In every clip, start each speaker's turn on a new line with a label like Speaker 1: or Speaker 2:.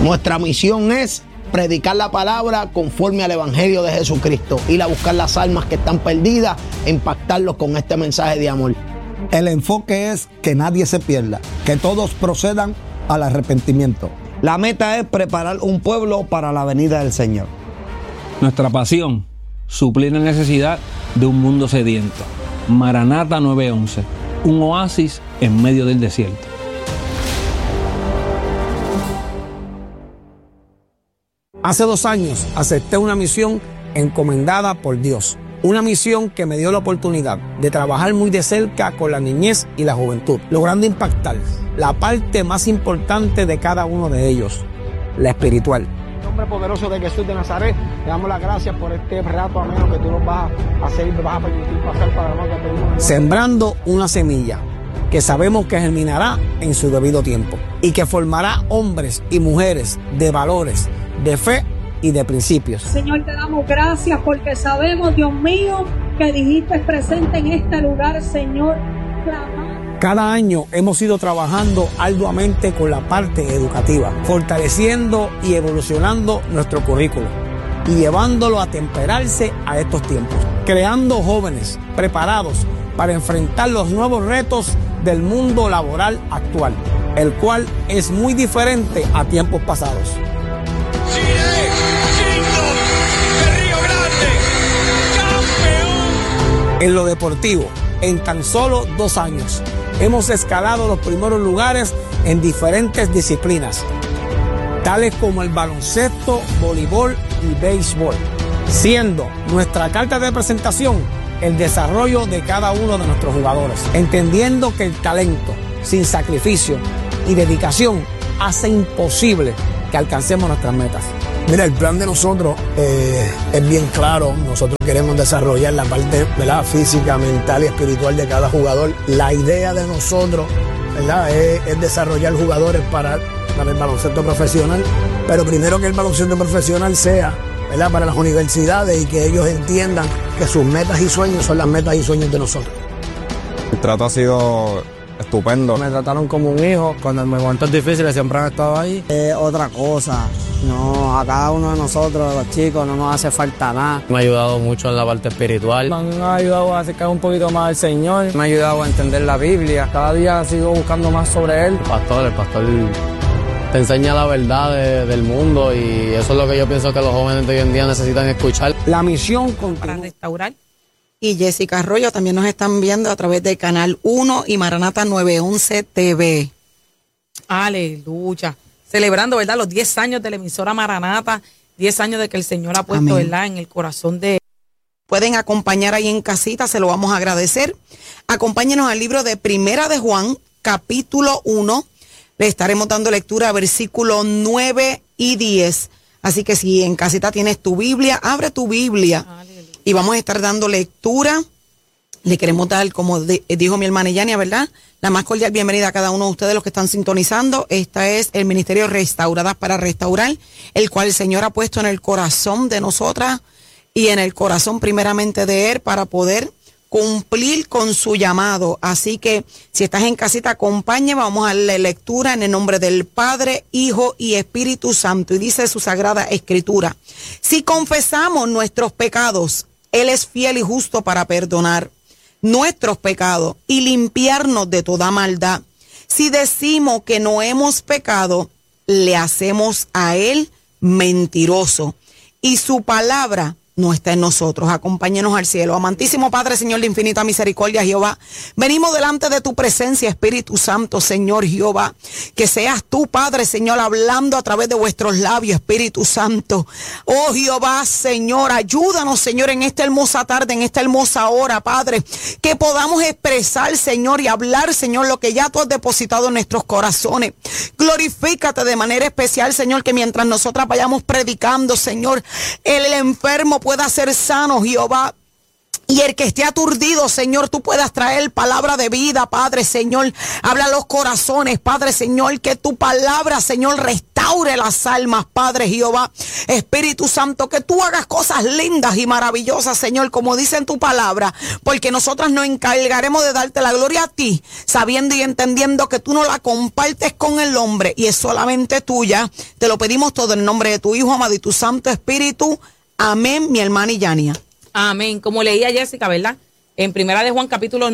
Speaker 1: Nuestra misión es predicar la palabra conforme al Evangelio de Jesucristo, ir a buscar las almas que están perdidas e impactarlos con este mensaje de amor.
Speaker 2: El enfoque es que nadie se pierda, que todos procedan al arrepentimiento.
Speaker 3: La meta es preparar un pueblo para la venida del Señor.
Speaker 4: Nuestra pasión, suplir la necesidad de un mundo sediento. Maranata 911, un oasis en medio del desierto.
Speaker 2: Hace 2 años acepté una misión encomendada por Dios. Una misión que me dio la oportunidad de trabajar muy de cerca con la niñez y la juventud, logrando impactar la parte más importante de cada uno de ellos, la espiritual. En el nombre poderoso de Jesús de Nazaret, le damos las gracias por este rato ameno que tú nos vas a hacer y nos vas a permitir pasar para nosotros. Sembrando una semilla que sabemos que germinará en su debido tiempo y que formará hombres y mujeres de valores, de fe y de principios.
Speaker 5: Señor, te damos gracias porque sabemos, Dios mío, que dijiste presente en este lugar, Señor.
Speaker 2: Cada año hemos ido trabajando arduamente con la parte educativa, fortaleciendo y evolucionando nuestro currículo y llevándolo a temperarse a estos tiempos, creando jóvenes preparados para enfrentar los nuevos retos del mundo laboral actual, el cual es muy diferente a tiempos pasados. En lo deportivo, en tan solo 2 años, hemos escalado los primeros lugares en diferentes disciplinas, tales como el baloncesto, voleibol y béisbol, siendo nuestra carta de presentación el desarrollo de cada uno de nuestros jugadores, entendiendo que el talento, sin sacrificio y dedicación, hace imposible que alcancemos nuestras metas.
Speaker 6: Mira, el plan de nosotros es bien claro. Nosotros queremos desarrollar la parte, ¿verdad?, física, mental y espiritual de cada jugador. La idea de nosotros, ¿verdad?, es desarrollar jugadores para el baloncesto profesional, pero primero que el baloncesto profesional sea, ¿verdad?, para las universidades y que ellos entiendan que sus metas y sueños son las metas y sueños de nosotros.
Speaker 7: El trato ha sido estupendo.
Speaker 8: Me trataron como un hijo. Cuando en momentos difíciles siempre han estado ahí.
Speaker 9: Otra cosa, no, a cada uno de nosotros, los chicos, no nos hace falta nada.
Speaker 8: Me ha ayudado mucho en la parte espiritual. Me han ayudado a acercar un poquito más al Señor. Me ha ayudado a entender la Biblia. Cada día sigo buscando más sobre Él. El pastor te enseña la verdad del mundo y eso es lo que yo pienso que los jóvenes de hoy en día necesitan escuchar.
Speaker 2: La misión continúa.
Speaker 10: Para restaurar. Y Jessica Arroyo también nos están viendo a través del Canal 1 y Maranata 911 TV.
Speaker 11: Aleluya. Celebrando, ¿verdad?, los 10 años de la emisora Maranata, 10 años de que el Señor ha puesto, ¿verdad?, en el corazón de...
Speaker 10: Pueden acompañar ahí en casita, se lo vamos a agradecer. Acompáñenos al libro de Primera de Juan, capítulo 1. Le estaremos dando lectura a versículos 9 y 10. Así que si en casita tienes tu Biblia, abre tu Biblia. Y vamos a estar dando lectura. Le queremos dar, como dijo mi hermana Yania, ¿verdad?, la más cordial bienvenida a cada uno de ustedes los que están sintonizando. Esta es el Ministerio Restauradas para Restaurar, el cual el Señor ha puesto en el corazón de nosotras y en el corazón primeramente de Él para poder cumplir con su llamado. Así que si estás en casita, acompáñame, vamos a darle lectura en el nombre del Padre, Hijo y Espíritu Santo. Y dice su Sagrada Escritura: si confesamos nuestros pecados, Él es fiel y justo para perdonar nuestros pecados y limpiarnos de toda maldad. Si decimos que no hemos pecado, le hacemos a Él mentiroso y su palabra no está en nosotros. Acompáñenos al cielo. Amantísimo Padre, Señor de infinita misericordia, Jehová, venimos delante de tu presencia, Espíritu Santo, Señor Jehová, que seas tú, Padre, Señor, hablando a través de vuestros labios, Espíritu Santo. Oh Jehová, Señor, ayúdanos, Señor, en esta hermosa tarde, en esta hermosa hora, Padre, que podamos expresar, Señor, y hablar, Señor, lo que ya tú has depositado en nuestros corazones. Glorifícate de manera especial, Señor, que mientras nosotras vayamos predicando, Señor, el enfermo pueda ser sano, Jehová. Y el que esté aturdido, Señor, tú puedas traer palabra de vida, Padre, Señor. Habla a los corazones, Padre, Señor, que tu palabra, Señor, restaure restaure las almas, Padre Jehová. Espíritu Santo, que tú hagas cosas lindas y maravillosas, Señor, como dice en tu palabra, porque nosotras nos encargaremos de darte la gloria a ti, sabiendo y entendiendo que tú no la compartes con el hombre y es solamente tuya. Te lo pedimos todo en nombre de tu Hijo amado y tu Santo Espíritu. Amén, mi hermana Yania.
Speaker 11: Amén. Como leía Jessica, ¿verdad? En Primera de Juan, capítulo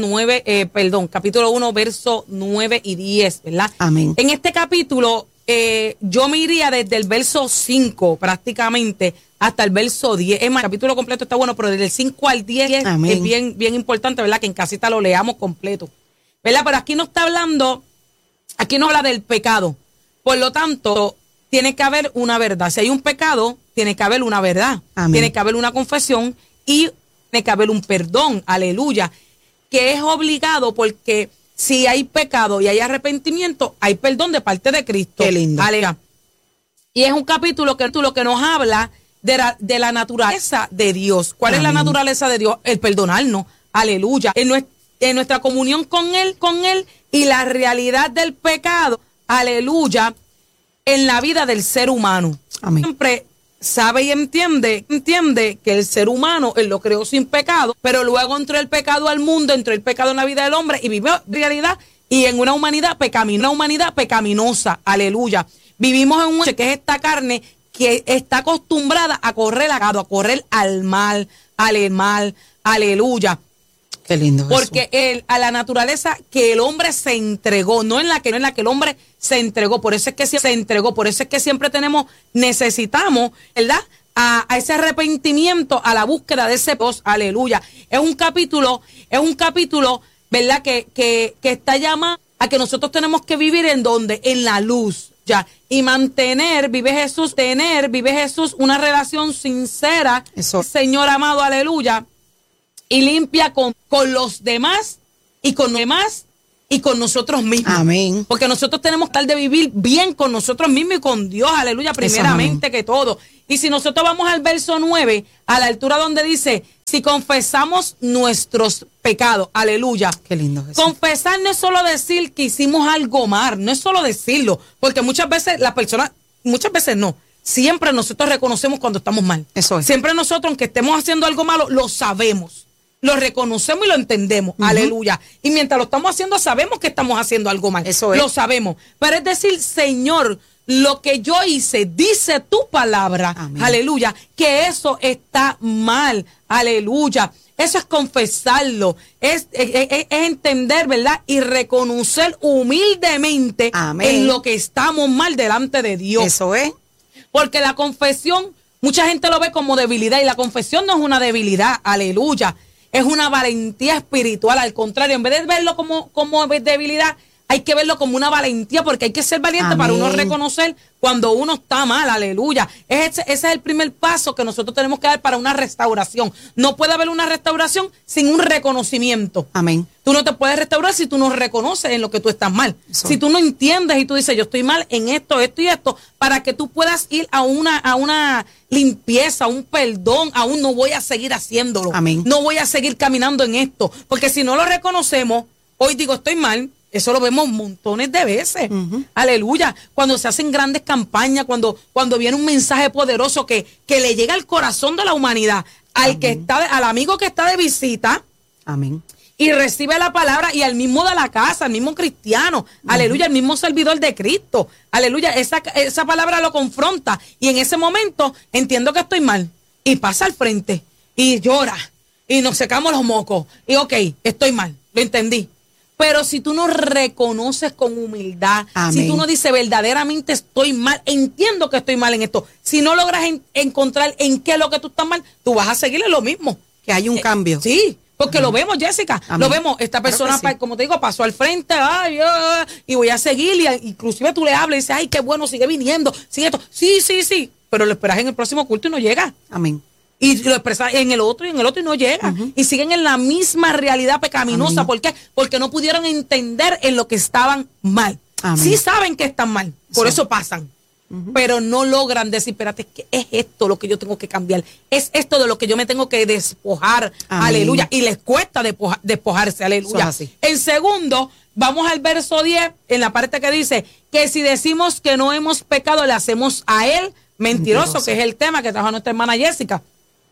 Speaker 11: 1, verso 9 y 10, ¿verdad?
Speaker 10: Amén.
Speaker 11: En este capítulo, yo me iría desde el verso 5 prácticamente hasta el verso 10. Es más, el capítulo completo está bueno, pero desde el 5 al 10
Speaker 10: Amén.
Speaker 11: es bien, bien importante, ¿verdad? Que en casita lo leamos completo, ¿verdad? Pero aquí no está hablando, aquí no habla del pecado. Por lo tanto, tiene que haber una verdad. Si hay un pecado, tiene que haber una verdad.
Speaker 10: Amén.
Speaker 11: Tiene que haber una confesión y tiene que haber un perdón, aleluya, que es obligado porque si hay pecado y hay arrepentimiento, hay perdón de parte de Cristo.
Speaker 10: Qué lindo.
Speaker 11: Aleluya. Y es un capítulo que nos habla de la naturaleza de Dios. ¿Cuál
Speaker 10: Amén.
Speaker 11: es la naturaleza de Dios? El perdonarnos, aleluya. En nuestra comunión con Él y la realidad del pecado, aleluya, en la vida del ser humano.
Speaker 10: Amén.
Speaker 11: Siempre sabe y entiende que el ser humano, Él lo creó sin pecado, pero luego entró el pecado al mundo, entró el pecado en la vida del hombre y vivió realidad y en una humanidad pecaminosa, aleluya. Vivimos en un que es esta carne que está acostumbrada a correr al mal, aleluya.
Speaker 10: Qué lindo.
Speaker 11: Porque a la naturaleza que el hombre se entregó, no en la que el hombre se entregó, por eso es que siempre necesitamos, ¿verdad? A ese arrepentimiento, a la búsqueda de ese Dios, aleluya. Es un capítulo, ¿verdad? Que está llamado a que nosotros tenemos que vivir en la luz, ya, y vive Jesús, una relación sincera,
Speaker 10: Eso.
Speaker 11: Señor amado, aleluya. Y limpia con los demás y con los demás y con nosotros mismos.
Speaker 10: Amén.
Speaker 11: Porque nosotros tenemos que estar de vivir bien con nosotros mismos y con Dios, aleluya, primeramente que todo. Y si nosotros vamos al verso 9, a la altura donde dice, si confesamos nuestros pecados, aleluya.
Speaker 10: Qué lindo, Jesús.
Speaker 11: Confesar no es solo decir que hicimos algo mal, no es solo decirlo, porque muchas veces no. Siempre nosotros reconocemos cuando estamos mal.
Speaker 10: Eso es.
Speaker 11: Siempre nosotros, aunque estemos haciendo algo malo, lo sabemos. Lo reconocemos y lo entendemos. Aleluya. Y mientras lo estamos haciendo, sabemos que estamos haciendo algo mal.
Speaker 10: Eso es.
Speaker 11: Lo sabemos. Pero es decir, Señor, lo que yo hice, dice tu palabra.
Speaker 10: Amén.
Speaker 11: Aleluya. Que eso está mal. Aleluya. Eso es confesarlo. Es entender, ¿verdad? Y reconocer humildemente
Speaker 10: Amén.
Speaker 11: en lo que estamos mal delante de Dios.
Speaker 10: Eso es.
Speaker 11: Porque la confesión, mucha gente lo ve como debilidad y la confesión no es una debilidad, aleluya. Es una valentía espiritual, al contrario, en vez de verlo como debilidad, hay que verlo como una valentía porque hay que ser valiente.
Speaker 10: Amén.
Speaker 11: Para uno reconocer cuando uno está mal, aleluya. Ese es el primer paso que nosotros tenemos que dar para una restauración. No puede haber una restauración sin un reconocimiento.
Speaker 10: Amén.
Speaker 11: Tú no te puedes restaurar si tú no reconoces en lo que tú estás mal.
Speaker 10: Eso.
Speaker 11: Si tú no entiendes y tú dices, yo estoy mal en esto, esto y esto, para que tú puedas ir a una limpieza, a un perdón, aún no voy a seguir haciéndolo.
Speaker 10: Amén.
Speaker 11: No voy a seguir caminando en esto. Porque si no lo reconocemos, hoy digo, estoy mal. Eso lo vemos montones de veces. Aleluya. Cuando se hacen grandes campañas, cuando viene un mensaje poderoso que le llega al corazón de la humanidad, al amigo que está de visita.
Speaker 10: Amén.
Speaker 11: Y recibe la palabra y al mismo de la casa, al mismo cristiano, aleluya, al mismo servidor de Cristo, aleluya, esa palabra lo confronta y en ese momento entiendo que estoy mal y pasa al frente y llora y nos secamos los mocos y ok, estoy mal, lo entendí. Pero si tú no reconoces con humildad,
Speaker 10: Amén.
Speaker 11: Si tú no dices verdaderamente estoy mal, entiendo que estoy mal en esto, si no logras encontrar en qué es lo que tú estás mal, tú vas a seguirle lo mismo.
Speaker 10: Que hay un cambio.
Speaker 11: Sí. Porque lo vemos, Jessica,
Speaker 10: Amén.
Speaker 11: lo vemos. Esta persona,
Speaker 10: Claro que sí.
Speaker 11: como te digo, pasó al frente, y voy a seguir, y inclusive tú le hablas y dices, ay, qué bueno, sigue viniendo, sigue esto. Sí, pero lo esperas en el próximo culto y no llega.
Speaker 10: Amén.
Speaker 11: Y lo expresas en el otro y no llega. Y siguen en la misma realidad pecaminosa.
Speaker 10: Amén.
Speaker 11: ¿Por qué? Porque no pudieron entender en lo que estaban mal.
Speaker 10: Amén.
Speaker 11: Sí saben que están mal, por eso pasan. pero no logran decir, espérate, que es esto lo que yo tengo que cambiar, es esto de lo que yo me tengo que despojar, aleluya, y les cuesta despojarse, aleluya. En segundo, vamos al verso 10, en la parte que dice, que si decimos que no hemos pecado, le hacemos a él mentiroso, que es el tema que trajo nuestra hermana Jessica.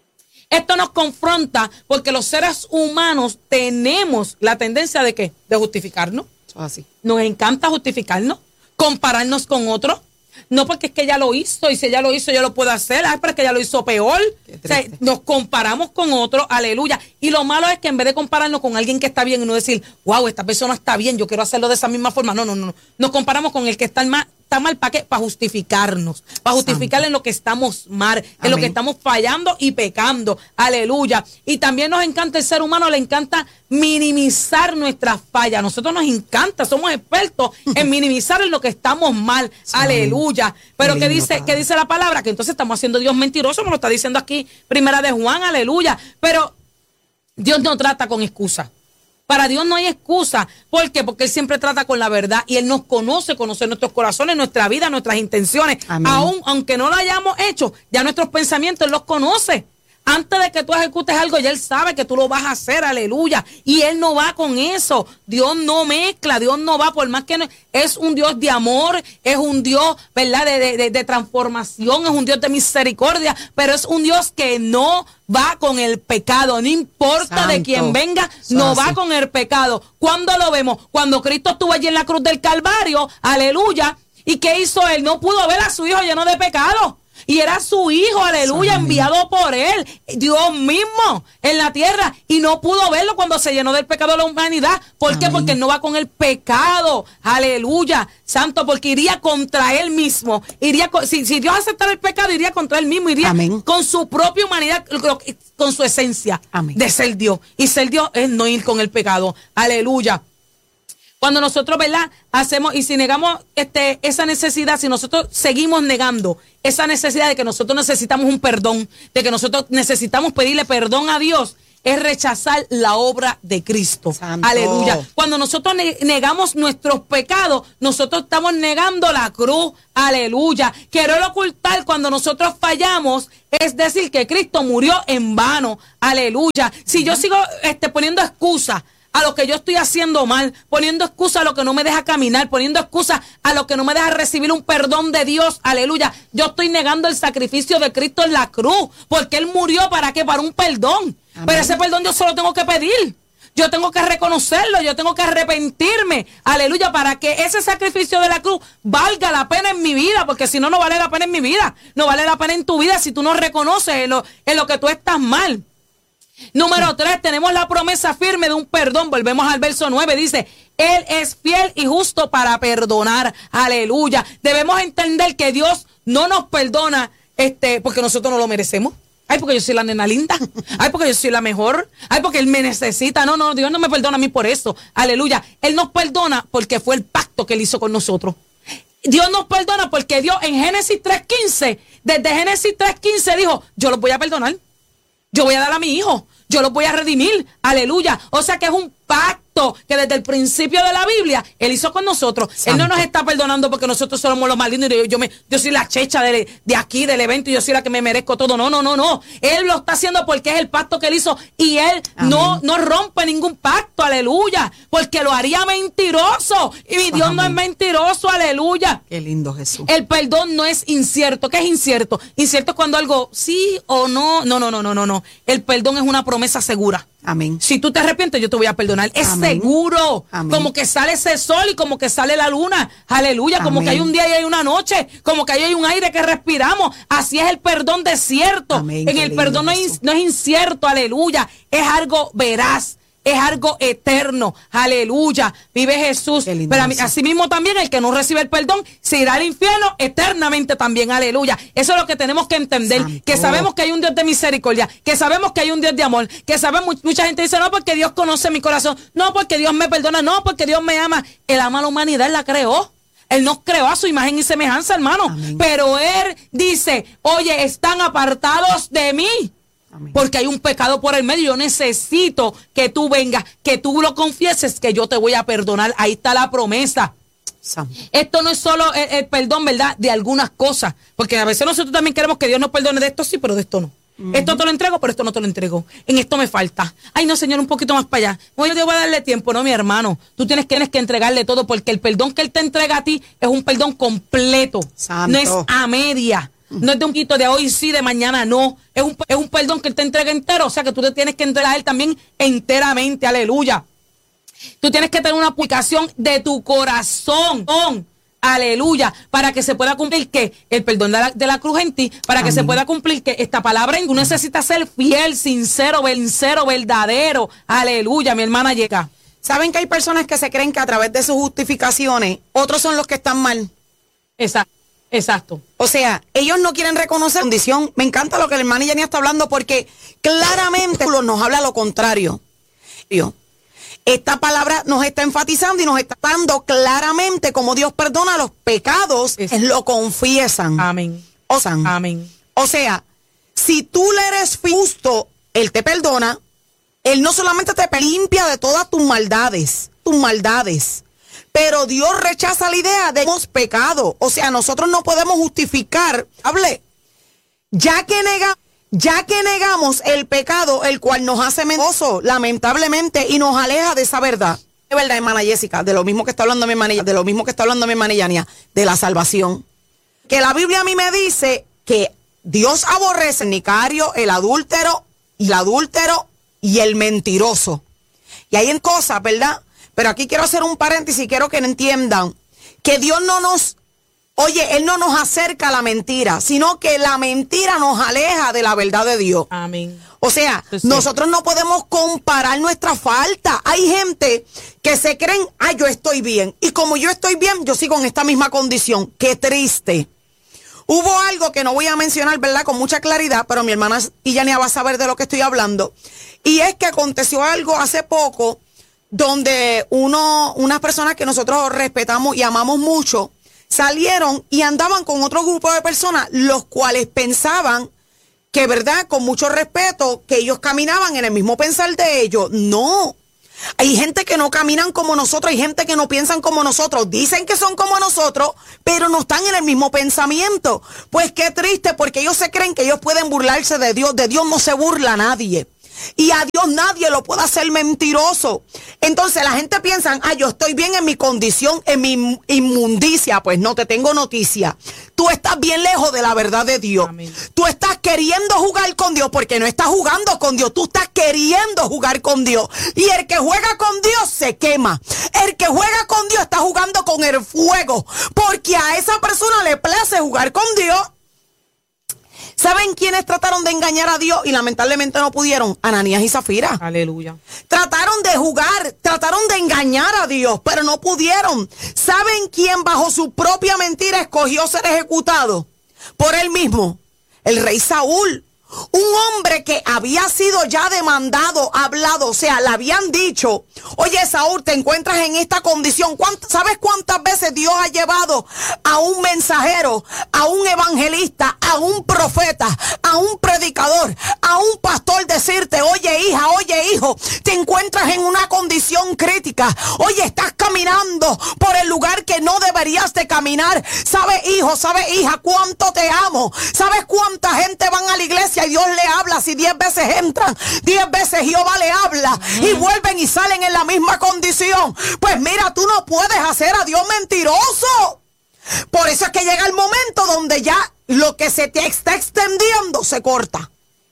Speaker 11: Esto nos confronta porque los seres humanos tenemos la tendencia de ¿qué? De justificarnos. Así. Nos encanta justificarnos, compararnos con otros. No porque es que ella lo hizo y si ella lo hizo yo lo puedo hacer, pero es que ella lo hizo peor. O sea, nos comparamos con otros, aleluya. Y lo malo es que en vez de compararnos con alguien que está bien y no decir, wow, esta persona está bien, yo quiero hacerlo de esa misma forma. No. Nos comparamos con el que está mal para justificarnos, para justificar en lo que estamos mal, en lo que estamos fallando y pecando, aleluya. Y también nos encanta, el ser humano le encanta minimizar nuestras fallas. A nosotros nos encanta, somos expertos en minimizar en lo que estamos mal, aleluya. Pero ¿qué dice la palabra? Que entonces estamos haciendo Dios mentiroso, como lo está diciendo aquí Primera de Juan, aleluya. Pero Dios no trata con excusas. Para Dios no hay excusa. ¿Por qué? Porque Él siempre trata con la verdad y Él nos conoce nuestros corazones, nuestra vida, nuestras intenciones. Aunque no lo hayamos hecho, ya nuestros pensamientos Él los conoce. Antes de que tú ejecutes algo, ya Él sabe que tú lo vas a hacer, aleluya. Y Él no va con eso. Dios no mezcla, Dios no va, por más que no, es un Dios de amor, es un Dios, ¿verdad?, de transformación, es un Dios de misericordia, pero es un Dios que no va con el pecado, no importa de quién venga, no va con el pecado. ¿Cuándo lo vemos? Cuando Cristo estuvo allí en la cruz del Calvario, aleluya. ¿Y qué hizo Él? No pudo ver a su hijo lleno de pecado. Y era su hijo, aleluya, enviado por Él, Dios mismo en la tierra. Y no pudo verlo cuando se llenó del pecado de la humanidad. ¿Por qué? Porque Él no va con el pecado, aleluya, santo, porque iría contra Él mismo. Si Dios aceptara el pecado, iría contra Él mismo, iría con su propia humanidad, con su esencia de ser Dios. Y ser Dios es no ir con el pecado, aleluya. Cuando nosotros, ¿verdad?, hacemos, y si negamos esa necesidad, si nosotros seguimos negando esa necesidad de que nosotros necesitamos un perdón, de que nosotros necesitamos pedirle perdón a Dios, es rechazar la obra de Cristo. Santo. Aleluya. Cuando nosotros negamos nuestros pecados, nosotros estamos negando la cruz. Aleluya. Querer ocultar cuando nosotros fallamos es decir que Cristo murió en vano. Aleluya. Si yo sigo poniendo excusas a lo que yo estoy haciendo mal, poniendo excusa a lo que no me deja caminar, poniendo excusa a lo que no me deja recibir un perdón de Dios, aleluya, yo estoy negando el sacrificio de Cristo en la cruz, porque Él murió, ¿para qué? Para un perdón. Pero ese perdón yo solo tengo que pedir, yo tengo que reconocerlo, yo tengo que arrepentirme, aleluya, para que ese sacrificio de la cruz valga la pena en mi vida, porque si no, no vale la pena en mi vida, no vale la pena en tu vida si tú no reconoces en lo que tú estás mal. Número 3, tenemos la promesa firme de un perdón. Volvemos al verso 9, dice, Él es fiel y justo para perdonar. Aleluya. Debemos entender que Dios no nos perdona porque nosotros no lo merecemos. Ay, porque yo soy la nena linda. Ay, porque yo soy la mejor. Ay, porque Él me necesita. No, Dios no me perdona a mí por eso. Aleluya. Él nos perdona porque fue el pacto que Él hizo con nosotros. Dios nos perdona porque Dios en Génesis 3:15, desde Génesis 3:15 dijo, yo los voy a perdonar. Yo voy a dar a mi hijo, yo los voy a redimir, aleluya. O sea que es un pacto que desde el principio de la Biblia Él hizo con nosotros. Santo. Él no nos está perdonando porque nosotros somos los más lindos y yo soy la checha de aquí, del evento, y yo soy la que me merezco todo. No. Él lo está haciendo porque es el pacto que Él hizo y Él no rompe ningún pacto, aleluya, porque lo haría mentiroso. Y mi Dios no es mentiroso, aleluya.
Speaker 10: Qué lindo Jesús.
Speaker 11: El perdón no es incierto. ¿Qué es incierto? Incierto es cuando algo sí o no. No. El perdón es una promesa segura.
Speaker 10: Amén.
Speaker 11: Si tú te arrepientes, yo te voy a perdonar. Es seguro. Amén. Como que sale ese sol y como que sale la luna. Aleluya. Como que hay un día y hay una noche. Como que hay un aire que respiramos. Así es el perdón de cierto. Amén. En el perdón no es incierto. Aleluya. Es algo veraz. Es algo eterno, aleluya, vive Jesús. Pero así mismo también el que no recibe el perdón se irá al infierno eternamente también, aleluya. Eso es lo que tenemos que entender, Santo. Que sabemos que hay un Dios de misericordia, que sabemos que hay un Dios de amor, que sabemos, mucha gente dice, no porque Dios conoce mi corazón, no porque Dios me perdona, no porque Dios me ama. Él ama a la humanidad, Él la creó. Él nos creó a su imagen y semejanza, hermano. Amén. Pero Él dice, oye, están apartados de mí. Amén. Porque hay un pecado por el medio. Yo necesito que tú vengas, que tú lo confieses, que yo te voy a perdonar. Ahí está la promesa. Esto no es solo el perdón, ¿verdad? De algunas cosas. Porque a veces nosotros también queremos que Dios nos perdone de esto sí, pero de esto no. Esto te lo entrego, pero esto no te lo entrego. En esto me falta. Ay, no, Señor, un poquito más para allá. Oye, Dios va a darle tiempo. No, mi hermano. Tú tienes que entregarle todo, porque el perdón que Él te entrega a ti es un perdón completo.
Speaker 10: Santo.
Speaker 11: No es a media. No es de un poquito de hoy sí, de mañana no. Es un perdón que Él te entrega entero. O sea que tú te tienes que entregar a Él también enteramente. Aleluya. Tú tienes que tener una aplicación de tu corazón. Aleluya, para que se pueda cumplir que el perdón de la cruz en ti, para que se pueda cumplir que esta palabra tú necesitas ser fiel, sincero, verdadero. Aleluya, mi hermana llega.
Speaker 10: ¿Saben que hay personas que se creen que a través de sus justificaciones otros son los que están mal?
Speaker 11: Exacto.
Speaker 10: O sea, ellos no quieren reconocer condición. Me encanta lo que la hermana Yania está hablando, porque claramente nos habla lo contrario. Esta palabra nos está enfatizando y nos está dando claramente cómo Dios perdona los pecados, lo confiesan.
Speaker 11: Amén.
Speaker 10: Amén. O sea, si tú le eres justo, Él te perdona. Él no solamente te limpia de todas tus maldades, pero Dios rechaza la idea de que hemos pecado. O sea, nosotros no podemos justificar, ya que negamos el pecado, el cual nos hace mentiroso, lamentablemente, y nos aleja de esa verdad. De verdad, hermana Jessica, de lo mismo que está hablando mi hermana Yania, de la salvación. Que la Biblia a mí me dice que Dios aborrece el fornicario, el adúltero y el mentiroso. Y hay en cosas, ¿verdad? Pero aquí quiero hacer un paréntesis, quiero que entiendan que Dios Él no nos acerca a la mentira, sino que la mentira nos aleja de la verdad de Dios.
Speaker 11: Amén.
Speaker 10: O sea, nosotros no podemos comparar nuestra falta. Hay gente que se creen, yo estoy bien. Y como yo estoy bien, yo sigo en esta misma condición. Qué triste. Hubo algo que no voy a mencionar, ¿verdad? Con mucha claridad, pero mi hermana Yania va a saber de lo que estoy hablando. Y es que aconteció algo hace poco donde unas personas que nosotros respetamos y amamos mucho, salieron y andaban con otro grupo de personas, los cuales pensaban que, verdad, con mucho respeto, que ellos caminaban en el mismo pensar de ellos. No. Hay gente que no caminan como nosotros, hay gente que no piensan como nosotros, dicen que son como nosotros, pero no están en el mismo pensamiento. Pues qué triste, porque ellos se creen que ellos pueden burlarse de Dios no se burla nadie. Y a Dios nadie lo puede hacer mentiroso. Entonces la gente piensa, yo estoy bien en mi condición, en mi inmundicia. Pues no, te tengo noticia. Tú estás bien lejos de la verdad de Dios. Amén. Tú estás queriendo jugar con Dios, porque no estás jugando con Dios. Tú estás queriendo jugar con Dios. Y el que juega con Dios se quema. El que juega con Dios está jugando con el fuego, porque a esa persona le place jugar con Dios. ¿Saben quiénes trataron de engañar a Dios y lamentablemente no pudieron? Ananías y Zafira.
Speaker 11: Aleluya.
Speaker 10: Trataron de jugar, trataron de engañar a Dios, pero no pudieron. ¿Saben quién bajo su propia mentira escogió ser ejecutado? Por él mismo, el rey Saúl. Un hombre que había sido ya demandado, hablado, o sea, le habían dicho, oye Saúl, te encuentras en esta condición. ¿Sabes cuántas veces Dios ha llevado a un mensajero, a un evangelista, a un profeta, a un predicador, a un pastor decirte, oye hija, oye hijo, te encuentras en una condición crítica, oye, estás caminando por el lugar que no deberías de caminar? ¿Sabes, hijo, sabes, hija, cuánto te amo? ¿Sabes cuánta gente van a la iglesia y Dios le habla? Si 10 veces entran, 10 veces Jehová le habla y vuelven y salen en la misma condición. Pues mira, tú no puedes hacer a Dios mentiroso. Por eso es que llega el momento donde ya lo que se te está extendiendo se corta.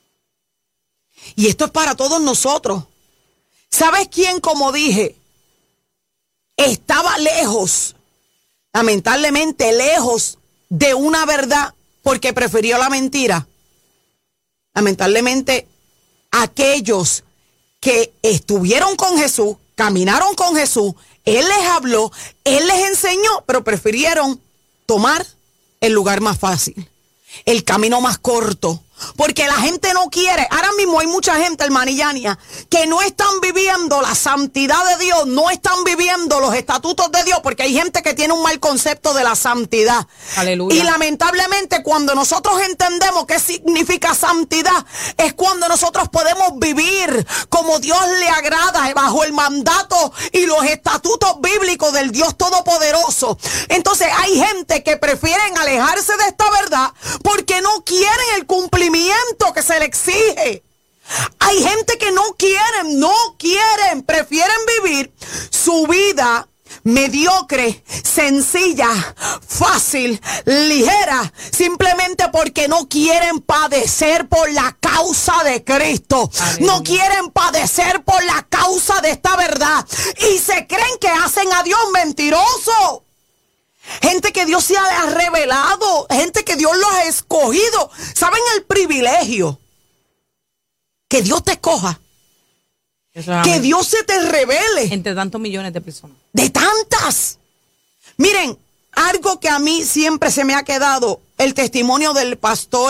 Speaker 10: Y esto es para todos nosotros. ¿Sabes quién, como dije, estaba lejos, lamentablemente lejos de una verdad porque prefirió la mentira? Lamentablemente, aquellos que estuvieron con Jesús, caminaron con Jesús, Él les habló, Él les enseñó, pero prefirieron tomar el lugar más fácil, el camino más corto, Porque la gente no quiere. Ahora mismo hay mucha gente, hermana Yania, que no están viviendo la santidad de Dios, no están viviendo los estatutos de Dios, porque hay gente que tiene un mal concepto de la santidad.
Speaker 11: Aleluya.
Speaker 10: Y lamentablemente cuando nosotros entendemos qué significa santidad, es cuando nosotros podemos vivir como Dios le agrada, bajo el mandato y los estatutos bíblicos del Dios Todopoderoso. Entonces hay gente que prefieren alejarse de esta verdad porque no quieren el cumplimiento que se le exige. Hay gente que no quieren, prefieren vivir su vida mediocre, sencilla, fácil, ligera, simplemente porque no quieren padecer por la causa de Cristo. Aleluya. No quieren padecer por la causa de esta verdad y se creen que hacen a Dios mentiroso. Gente que Dios se le ha revelado, gente que Dios los ha escogido. ¿Saben el privilegio? Que Dios te escoja. Que Dios se te revele.
Speaker 11: Entre tantos millones de personas.
Speaker 10: De tantas. Miren, algo que a mí siempre se me ha quedado, el testimonio del pastor,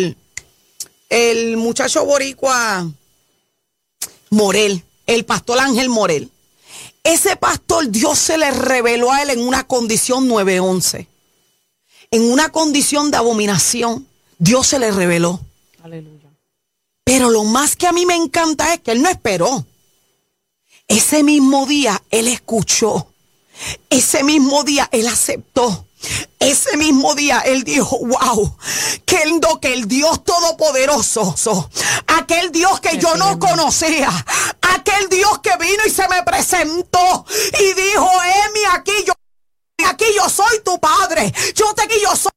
Speaker 10: el muchacho boricua Morel, el pastor Ángel Morel. Ese pastor, Dios se le reveló a él en una condición 911. En una condición de abominación, Dios se le reveló.
Speaker 11: Aleluya.
Speaker 10: Pero lo más que a mí me encanta es que él no esperó. Ese mismo día, él escuchó. Ese mismo día, él aceptó. Ese mismo día él dijo, wow, que el Dios Todopoderoso, aquel Dios que yo no conocía, aquel Dios que vino y se me presentó y dijo, Emi, aquí yo soy tu padre, aquí yo soy